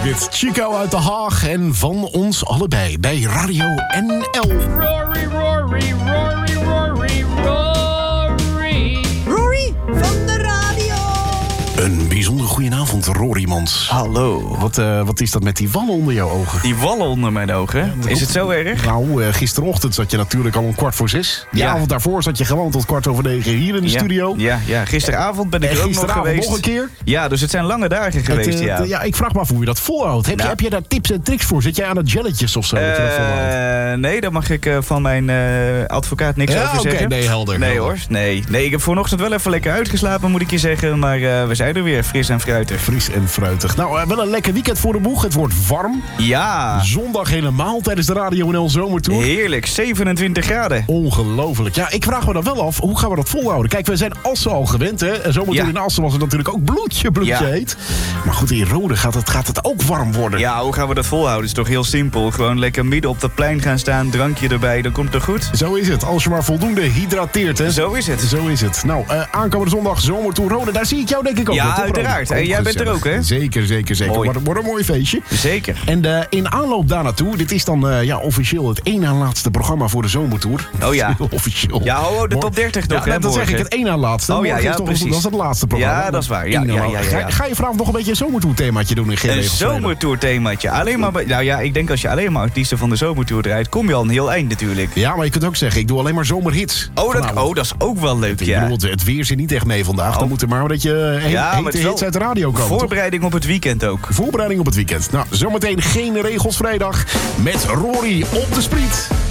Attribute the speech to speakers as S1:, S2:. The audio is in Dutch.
S1: Dit Chico uit Den Haag en van ons allebei bij Radio NL.
S2: Rory, Rory, Rory, Rory, Rory.
S3: Rory van de radio.
S1: Een bijzonder goedenavond, Rory Mans.
S4: Hallo.
S1: Wat is dat met die wallen onder jouw ogen?
S4: Die wallen onder mijn ogen? Is het zo erg?
S1: Nou, gisterochtend zat je natuurlijk al om 5:15. Die avond daarvoor zat je gewoon tot 8:45 hier in de studio.
S4: Ja, gisteravond ben ik er ook nog geweest.
S1: Nog een keer.
S4: Ja, dus het zijn lange dagen geweest, ja.
S1: Ik vraag me af hoe je dat volhoudt. Heb je daar tips en tricks voor? Zit jij aan de jelletjes of zo? Dat je dat volhoudt?
S4: Nee, daar mag ik van mijn advocaat niks over zeggen.
S1: Nee, helder.
S4: Nee hoor, nee, ik heb vanochtend wel even lekker uitgeslapen, moet ik je zeggen. Maar we zijn er weer, fris en fruitig.
S1: Fris en fruitig. Nou, wel een lekker weekend voor de boeg. Het wordt warm.
S4: Ja.
S1: Zondag helemaal tijdens de Radio NL Zomertour.
S4: Heerlijk, 27 graden.
S1: Ongelooflijk. Ja, ik vraag me dan wel af, hoe gaan we dat volhouden? Kijk, we zijn Assen al gewend, hè. Zomertour in Assen was het natuurlijk ook bloedje heet. Maar goed, in Rode gaat het ook warm worden.
S4: Ja, hoe gaan we dat volhouden? Het is toch heel simpel. Gewoon lekker midden op dat plein gaan staan, drankje erbij, dan komt het goed.
S1: Zo is het, als je maar voldoende hydrateert, hè.
S4: Zo is het.
S1: Zo is het. Nou, aankomende zondag Zomertour Rode, daar zie ik jou denk ik ook.
S4: Ja, uiteraard. Jij bent er ook, hè?
S1: Zeker.
S4: Mooi.
S1: Maar het wordt een mooi feestje.
S4: Zeker.
S1: En in aanloop daar naartoe, dit is dan officieel het één na laatste programma voor de Zomertour.
S4: Oh ja.
S1: Officieel.
S4: Ja, de top 30 toch, hè?
S1: Dat zeg ik, het één na laatste.
S4: Oh ja,
S1: precies. Dat is het laatste programma.
S4: Ja, dat is waar. Ja.
S1: Ga je vanavond nog een beetje een Zomertour themaatje doen in GW?
S4: Een Zomertour themaatje. Alleen maar, ik denk als je alleen maar artiesten van de Zomertour draait, kom je al een heel eind natuurlijk.
S1: Ja, maar je kunt ook zeggen, ik doe alleen maar zomerhits.
S4: Dat is ook wel leuk, ja.
S1: Ik bedoel, het weer zit niet echt mee vandaag. Dan moet er maar dat je hete hits uit de radio komen.
S4: Voorbereiding op het weekend ook.
S1: Voorbereiding op het weekend. Nou, zometeen geen regels vrijdag met Rory op de Spriet.